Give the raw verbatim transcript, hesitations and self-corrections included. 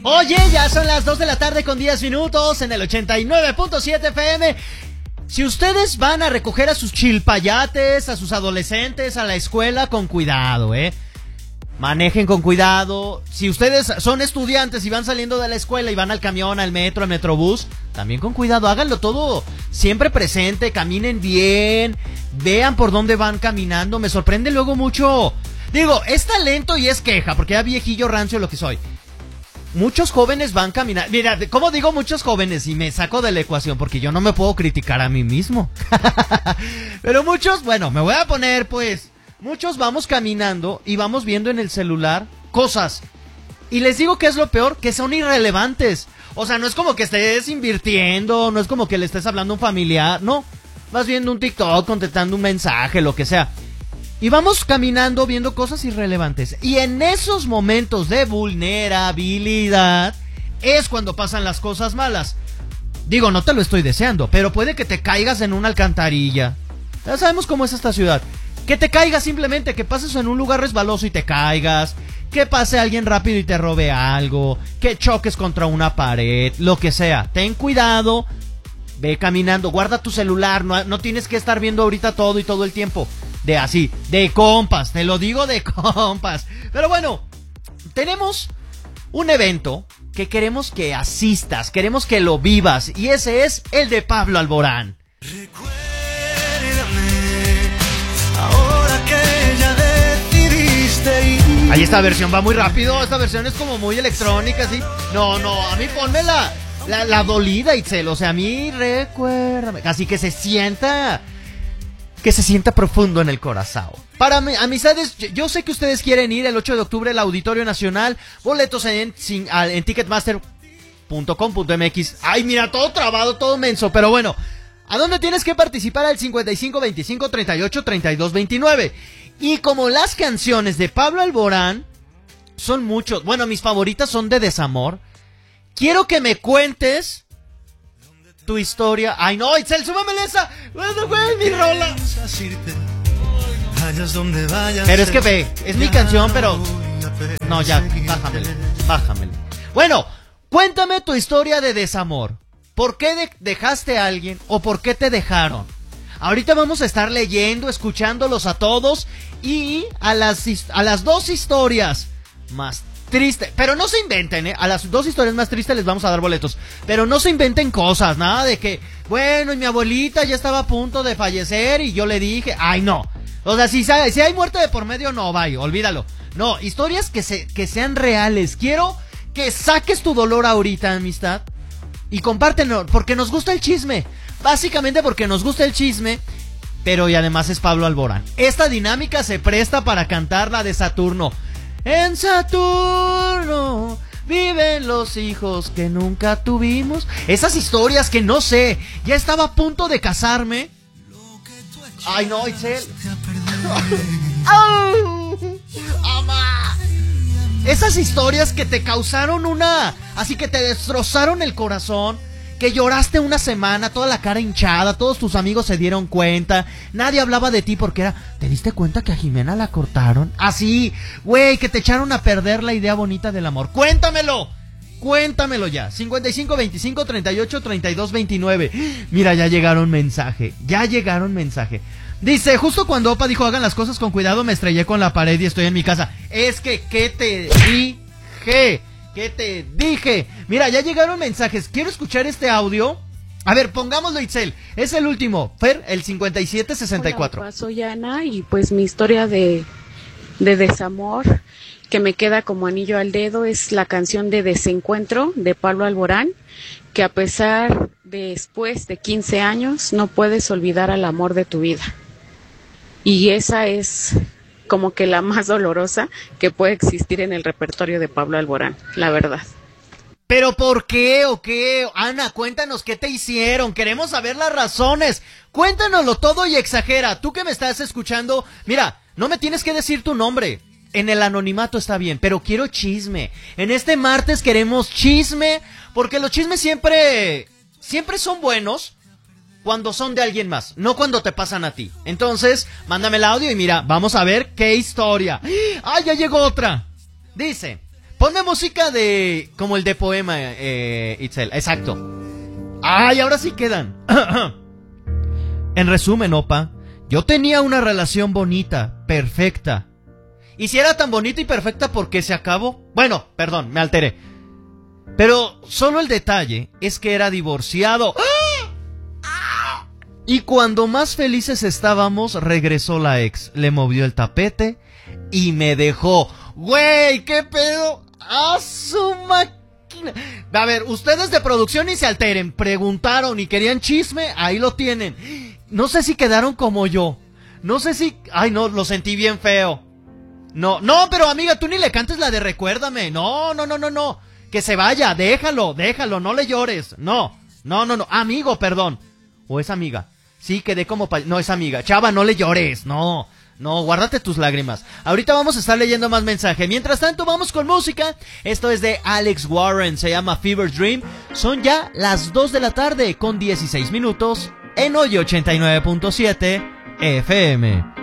Oye, ya son las dos de la tarde con diez minutos en el ochenta y nueve punto siete F M. Si ustedes van a recoger a sus chilpayates, a sus adolescentes a la escuela, con cuidado, ¿eh? Manejen con cuidado. Si ustedes son estudiantes y van saliendo de la escuela y van al camión, al metro, al metrobús, también con cuidado, háganlo todo siempre presente, caminen bien, vean por dónde van caminando. Me sorprende luego mucho, digo, es talento y es queja, porque ya viejillo rancio lo que soy. Muchos jóvenes van caminando. Mira, ¿cómo digo muchos jóvenes? Y me saco de la ecuación porque yo no me puedo criticar a mí mismo. Pero muchos, bueno, me voy a poner pues... Muchos vamos caminando y vamos viendo en el celular cosas. Y les digo que es lo peor, que son irrelevantes. O sea, no es como que estés invirtiendo, no es como que le estés hablando a un familiar, no. Vas viendo un TikTok, contestando un mensaje, lo que sea. Y vamos caminando viendo cosas irrelevantes. Y en esos momentos de vulnerabilidad es cuando pasan las cosas malas. Digo, no te lo estoy deseando, pero puede que te caigas en una alcantarilla. Ya sabemos cómo es esta ciudad. Que te caigas simplemente, que pases en un lugar resbaloso y te caigas. Que pase alguien rápido y te robe algo. Que choques contra una pared, lo que sea. Ten cuidado, ve caminando, guarda tu celular. No, no tienes que estar viendo ahorita todo y todo el tiempo. De así, de compas, te lo digo de compas. Pero bueno, tenemos un evento que queremos que asistas, queremos que lo vivas. Y ese es el de Pablo Alborán. Ahora que ya decidiste ir. Ahí esta versión va muy rápido. Esta versión es como muy electrónica, así. No, no, a mí ponme la, la, la dolida, Itzel. O sea, a mí recuérdame. Así que se sienta, que se sienta profundo en el corazón. Para mi, amistades, yo sé que ustedes quieren ir el ocho de octubre al Auditorio Nacional. Boletos en, en ticketmaster punto com punto m x. Ay, mira, todo trabado, todo menso. Pero bueno, ¿a dónde tienes que participar? Al cincuenta y cinco veinticinco treinta y ocho treinta y dos veintinueve. Y como las canciones de Pablo Alborán son muchos, bueno, mis favoritas son de desamor, quiero que me cuentes tu historia. Ay, no, Itzel, súbamele esa. Bueno, güey, mi rola. Pero es que ve, es mi canción, pero... No, ya, bájamele, bájamele. Bueno, cuéntame tu historia de desamor. ¿Por qué de- dejaste a alguien o por qué te dejaron? Ahorita vamos a estar leyendo, escuchándolos a todos y a las, a las dos historias más tristes. Pero no se inventen, ¿eh? A las dos historias más tristes les vamos a dar boletos. Pero no se inventen cosas, nada de que, bueno, y mi abuelita ya estaba a punto de fallecer y yo le dije, ay, no. O sea, si, si hay muerte de por medio, no, vaya, olvídalo. No, historias que, se, que sean reales. Quiero que saques tu dolor ahorita, amistad. Y compártenlo, porque nos gusta el chisme. Básicamente porque nos gusta el chisme. Pero y además es Pablo Alborán. Esta dinámica se presta para cantar la de Saturno. En Saturno viven los hijos que nunca tuvimos. Esas historias que no sé. Ya estaba a punto de casarme. Ay, no, Itzel. ¡Au! ¡Ama! Esas historias que te causaron una... Así que te destrozaron el corazón. Que lloraste una semana, toda la cara hinchada. Todos tus amigos se dieron cuenta. Nadie hablaba de ti porque era... ¿Te diste cuenta que a Jimena la cortaron? Así, güey, que te echaron a perder la idea bonita del amor. ¡Cuéntamelo! Cuéntamelo ya. cincuenta y cinco veinticinco treinta y ocho treinta y dos veintinueve. Mira, ya llegaron mensaje. Ya llegaron mensaje. Dice, justo cuando Opa dijo hagan las cosas con cuidado, me estrellé con la pared y estoy en mi casa. Es que, ¿qué te dije? ¿Qué te dije? Mira, ya llegaron mensajes. Quiero escuchar este audio. A ver, pongámoslo, Itzel. Es el último. Fer, el cincuenta y siete sesenta y cuatro. Hola, Opa, soy Ana y pues mi historia de, de desamor que me queda como anillo al dedo es la canción de Desencuentro de Pablo Alborán, que a pesar de después de quince años no puedes olvidar al amor de tu vida. Y esa es como que la más dolorosa que puede existir en el repertorio de Pablo Alborán, la verdad. ¿Pero por qué o qué? Ana, cuéntanos qué te hicieron. Queremos saber las razones. Cuéntanoslo todo y exagera. Tú que me estás escuchando, mira, no me tienes que decir tu nombre. En el anonimato está bien, pero quiero chisme. En este martes queremos chisme, porque los chismes siempre, siempre son buenos cuando son de alguien más, no cuando te pasan a ti. Entonces, mándame el audio y mira, vamos a ver qué historia. ¡Ah, ya llegó otra! Dice, Ponme música de... como el de poema, eh, Itzel. Exacto. Ay, ahora sí quedan. En resumen, opa, yo tenía una relación bonita, perfecta. Y si era tan bonita y perfecta, ¿por qué se acabó? Bueno, perdón, me alteré. Pero solo el detalle es que era divorciado. Y cuando más felices estábamos, regresó la ex, le movió el tapete y me dejó. Güey, ¿qué pedo? ¡A su máquina! A ver, ustedes de producción ni se alteren. Preguntaron y querían chisme, ahí lo tienen. No sé si quedaron como yo. No sé si... Ay, no, lo sentí bien feo. No, no, pero amiga, tú ni le cantes la de recuérdame. No, no, no, no, no. Que se vaya, déjalo, déjalo, no le llores. No, no, no, no. Amigo, perdón. ¿O es amiga? Sí, quedé como... Pa... No, es amiga. Chava, no le llores, no. No, guárdate tus lágrimas. Ahorita vamos a estar leyendo más mensaje. Mientras tanto, vamos con música. Esto es de Alex Warren, se llama Fever Dream. Son ya las dos de la tarde con dieciséis minutos en Hoy ochenta y nueve punto siete F M.